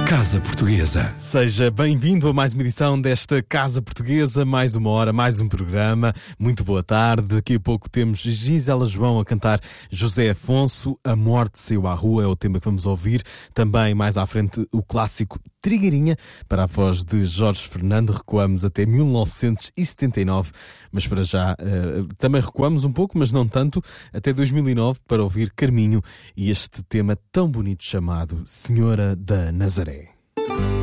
Casa Portuguesa. Seja bem-vindo a mais uma edição desta Casa Portuguesa, mais uma hora, mais um programa. Muito boa tarde. Daqui a pouco temos Gisela João a cantar José Afonso, A Morte Saiu à Rua, é o tema que vamos ouvir. Também mais à frente o clássico Trigueirinha, para a voz de Jorge Fernando. Recuamos até 1979, mas para já também recuamos um pouco, mas não tanto, até 2009 para ouvir Carminho e este tema tão bonito chamado Senhora da Nazaré.